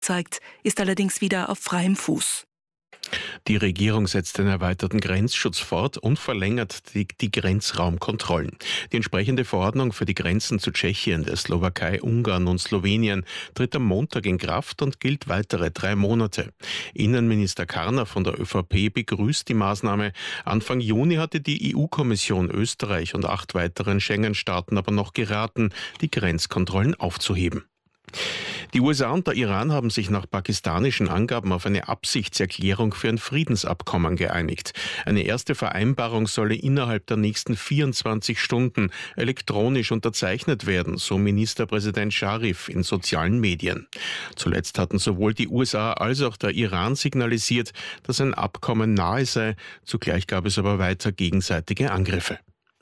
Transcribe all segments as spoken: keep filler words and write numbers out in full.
zeigt, ist allerdings wieder auf freiem Fuß. Die Regierung setzt den erweiterten Grenzschutz fort und verlängert die, die Grenzraumkontrollen. Die entsprechende Verordnung für die Grenzen zu Tschechien, der Slowakei, Ungarn und Slowenien tritt am Montag in Kraft und gilt weitere drei Monate. Innenminister Karner von der ÖVP begrüßt die Maßnahme. Anfang Juni hatte die E U-Kommission Österreich und acht weiteren Schengen-Staaten aber noch geraten, die Grenzkontrollen aufzuheben. Die U S A und der Iran haben sich nach pakistanischen Angaben auf eine Absichtserklärung für ein Friedensabkommen geeinigt. Eine erste Vereinbarung solle innerhalb der nächsten vierundzwanzig Stunden elektronisch unterzeichnet werden, so Ministerpräsident Scharif in sozialen Medien. Zuletzt hatten sowohl die U S A als auch der Iran signalisiert, dass ein Abkommen nahe sei. Zugleich gab es aber weiter gegenseitige Angriffe.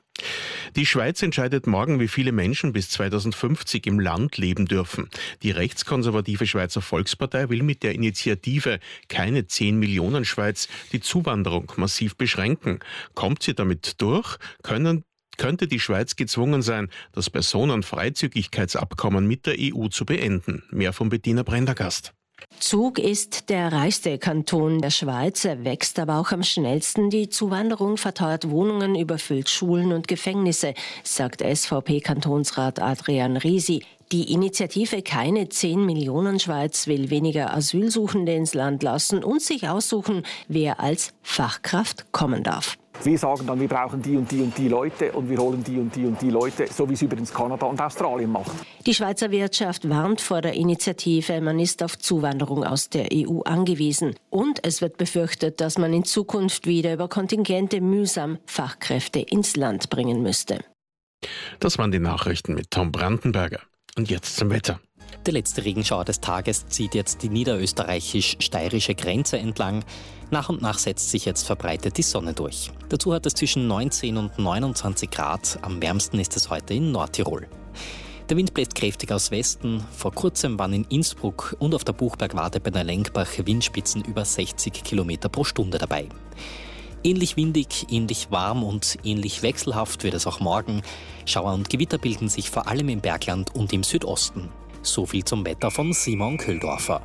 Die Schweiz entscheidet morgen, wie viele Menschen bis zweitausendfünfzig im Land leben dürfen. Die rechtskonservative Schweizer Volkspartei will mit der Initiative Keine zehn Millionen Schweiz die Zuwanderung massiv beschränken. Kommt sie damit durch, können könnte die Schweiz gezwungen sein, das Personenfreizügigkeitsabkommen mit der E U zu beenden. Mehr von Bettina Prendergast. Zug ist der reichste Kanton der Schweiz, er wächst aber auch am schnellsten. Die Zuwanderung verteuert Wohnungen, überfüllt Schulen und Gefängnisse, sagt S V P-Kantonsrat Adrian Risi. Die Initiative Keine zehn Millionen Schweiz will weniger Asylsuchende ins Land lassen und sich aussuchen, wer als Fachkraft kommen darf. Wir sagen dann, wir brauchen die und die und die Leute und wir holen die und die und die Leute, so wie es übrigens Kanada und Australien macht. Die Schweizer Wirtschaft warnt vor der Initiative, man ist auf Zuwanderung aus der E U angewiesen. Und es wird befürchtet, dass man in Zukunft wieder über Kontingente mühsam Fachkräfte ins Land bringen müsste. Das waren die Nachrichten mit Tom Brandenberger. Und jetzt zum Wetter. Der letzte Regenschauer des Tages zieht jetzt die niederösterreichisch-steirische Grenze entlang. Nach und nach setzt sich jetzt verbreitet die Sonne durch. Dazu hat es zwischen neunzehn und neunundzwanzig Grad. Am wärmsten ist es heute in Nordtirol. Der Wind bläst kräftig aus Westen. Vor kurzem waren in Innsbruck und auf der Buchbergwarte bei der Lenkbach Windspitzen über sechzig Kilometer pro Stunde dabei. Ähnlich windig, ähnlich warm und ähnlich wechselhaft wird es auch morgen. Schauer und Gewitter bilden sich vor allem im Bergland und im Südosten. So viel zum Wetter von Simon Köhldorfer.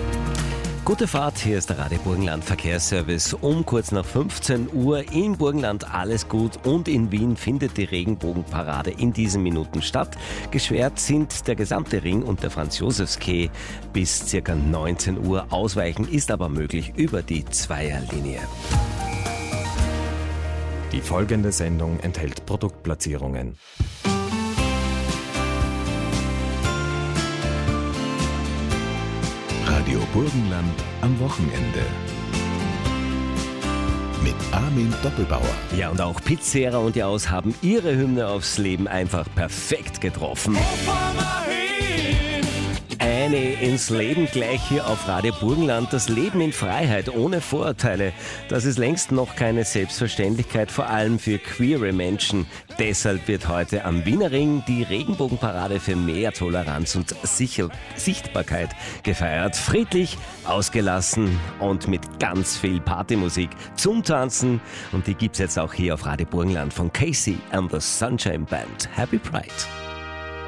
Gute Fahrt, hier ist der Radio Burgenland Verkehrsservice. Um kurz nach fünfzehn Uhr in Burgenland alles gut und in Wien findet die Regenbogenparade in diesen Minuten statt. Gesperrt sind der gesamte Ring und der Franz-Josefs-Quai bis ca. neunzehn Uhr. Ausweichen ist aber möglich über die Zweierlinie. Die folgende Sendung enthält Produktplatzierungen. Radio Burgenland am Wochenende. Mit Armin Doppelbauer. Ja, und auch Pizzera und Jaus haben ihre Hymne aufs Leben einfach perfekt getroffen. Eine ins Leben gleich hier auf Radio Burgenland. Das Leben in Freiheit, ohne Vorurteile. Das ist längst noch keine Selbstverständlichkeit, vor allem für queere Menschen. Deshalb wird heute am Wiener Ring die Regenbogenparade für mehr Toleranz und Sicher- Sichtbarkeit gefeiert. Friedlich, ausgelassen und mit ganz viel Partymusik zum Tanzen. Und die gibt's jetzt auch hier auf Radio Burgenland von Casey and the Sunshine Band. Happy Pride.